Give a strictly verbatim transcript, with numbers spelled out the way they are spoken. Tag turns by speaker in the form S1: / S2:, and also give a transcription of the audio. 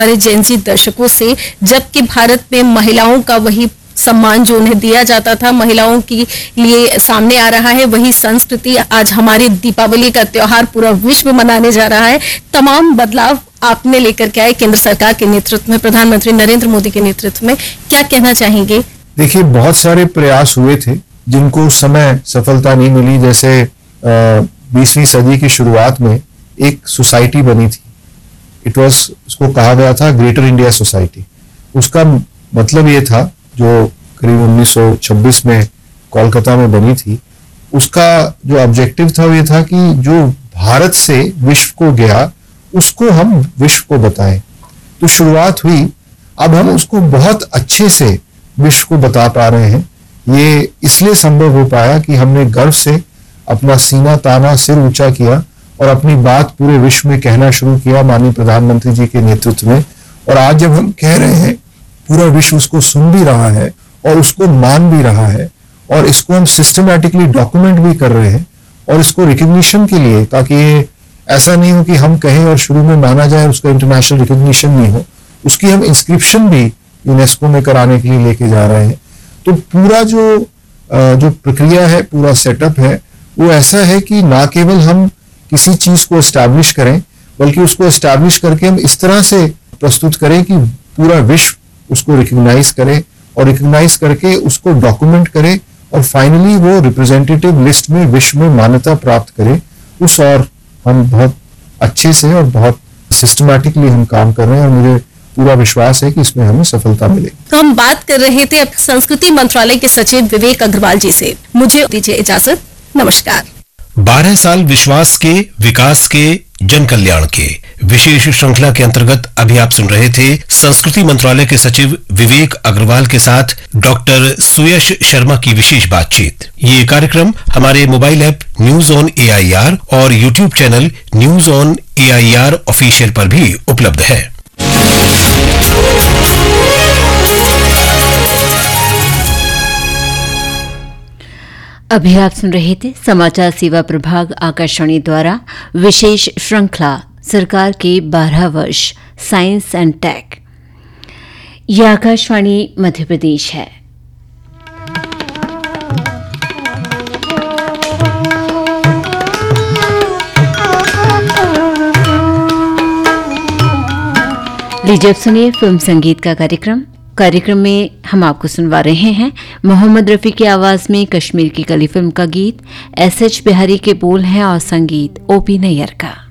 S1: हमारे जेनजी दर्शकों से, जबकि भारत में महिलाओं का वही सम्मान जो उन्हें दिया जाता था, महिलाओं के लिए सामने आ रहा है वही संस्कृति। आज हमारी दीपावली का त्योहार पूरा विश्व मनाने जा रहा है। तमाम बदलाव आपने लेकर के आए केंद्र सरकार के नेतृत्व में, प्रधानमंत्री नरेंद्र मोदी के नेतृत्व में, क्या कहना चाहेंगे?
S2: देखिए, बहुत सारे प्रयास हुए थे जिनको उस समय सफलता नहीं मिली। जैसे बीसवीं सदी की शुरुआत में एक सोसाइटी बनी थी, इट वॉज, उसको कहा गया था ग्रेटर इंडिया सोसाइटी। उसका मतलब ये था, जो करीब उन्नीस सौ छब्बीस में कोलकाता में बनी थी, उसका जो ऑब्जेक्टिव था वो ये था कि जो भारत से विश्व को गया उसको हम विश्व को बताएं। तो शुरुआत हुई, अब हम उसको बहुत अच्छे से विश्व को बता पा रहे हैं। ये इसलिए संभव हो पाया कि हमने गर्व से अपना सीना ताना, सिर ऊंचा किया और अपनी बात पूरे विश्व में कहना शुरू किया माननीय प्रधानमंत्री जी के नेतृत्व में। और आज जब हम कह रहे हैं, पूरा विश्व उसको सुन भी रहा है और उसको मान भी रहा है, और इसको हम सिस्टमैटिकली डॉक्यूमेंट भी कर रहे हैं, और इसको रिकग्निशन के लिए, ताकि ये ऐसा नहीं हो कि हम कहें और शुरू में माना जाए, उसका इंटरनेशनल रिकग्निशन नहीं हो, उसकी हम इंस्क्रिप्शन भी यूनेस्को में कराने के लिए लेके जा रहे हैं। तो पूरा जो जो प्रक्रिया है, पूरा सेटअप है, वो ऐसा है कि ना केवल हम किसी चीज को एस्टैब्लिश करें, बल्कि उसको एस्टैब्लिश करके हम इस तरह से प्रस्तुत करें कि पूरा विश्व उसको रिकग्नाइज करे, और रिकग्नाइज करके उसको डॉक्यूमेंट करे, और फाइनली वो रिप्रेजेंटेटिव लिस्ट में विश्व में मान्यता प्राप्त करे। उस और हम बहुत अच्छे से और बहुत सिस्टमैटिकली हम काम कर रहे हैं, और मुझे पूरा विश्वास है कि इसमें हमें सफलता मिलेगी।
S1: तो हम बात कर रहे थे अब संस्कृति मंत्रालय के सचिव विवेक अग्रवाल जी से। मुझे दीजिए इजाजत, नमस्कार।
S3: बारह साल विश्वास के, विकास के, जन कल्याण के विशेष श्रृंखला के अंतर्गत अभी आप सुन रहे थे संस्कृति मंत्रालय के सचिव विवेक अग्रवाल के साथ डॉक्टर सुयश शर्मा की विशेष बातचीत। ये कार्यक्रम हमारे mobile app news on A I R और YouTube channel news on A I R official पर भी उपलब्ध है।
S4: अभी आप सुन रहे थे समाचार सेवा प्रभाग आकाशवाणी द्वारा विशेष श्रृंखला सरकार के बारह वर्ष साइंस एंड टेक। यह आकाशवाणी मध्य प्रदेश है। लीजिए अब सुनिए फिल्म संगीत का कार्यक्रम। कार्यक्रम में हम आपको सुनवा रहे हैं मोहम्मद रफी की आवाज में कश्मीर की कली फिल्म का गीत। एस एच बिहारी के बोल हैं और संगीत ओ पी नैयर का।